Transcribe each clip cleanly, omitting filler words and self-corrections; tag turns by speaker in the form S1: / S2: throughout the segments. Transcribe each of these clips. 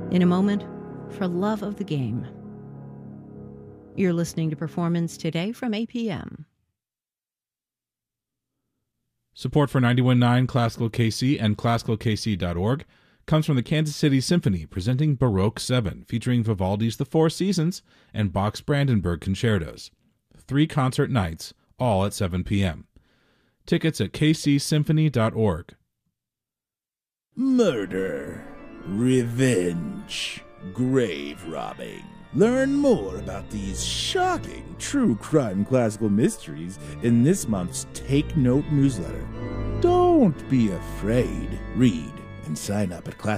S1: in a moment, for love of the game. You're listening to Performance Today from APM.
S2: Support for 91.9 Classical KC and ClassicalKC.org comes from the Kansas City Symphony presenting Baroque 7, featuring Vivaldi's The Four Seasons and Bach's Brandenburg Concertos. 3 concert nights, all at 7 p.m. Tickets at kcsymphony.org.
S3: Murder, revenge, grave robbing. Learn more about these shocking true crime classical mysteries in this month's Take Note newsletter. Don't be afraid. Read and sign up at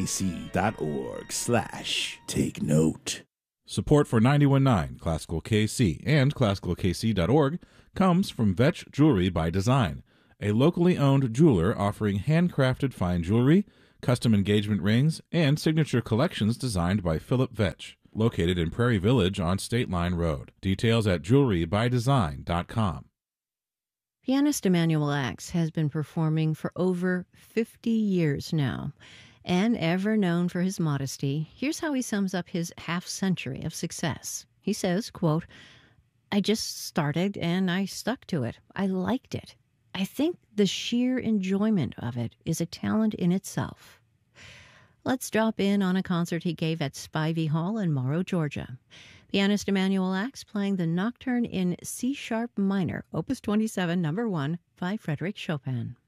S3: classicalkc.org/take note.
S2: Support for 91.9 Classical KC and ClassicalKC.org comes from Vetch Jewelry by Design, a locally owned jeweler offering handcrafted fine jewelry, custom engagement rings, and signature collections designed by Philip Vetch, located in Prairie Village on State Line Road. Details at jewelrybydesign.com.
S1: Pianist Emanuel Ax has been performing for over 50 years now. And ever known for his modesty, here's how he sums up his half-century of success. He says, quote, "I just started and I stuck to it. I liked it. I think the sheer enjoyment of it is a talent in itself." Let's drop in on a concert he gave at Spivey Hall in Morrow, Georgia. Pianist Emanuel Ax playing the Nocturne in C-sharp minor, Opus 27, No. 1, by Frédéric Chopin.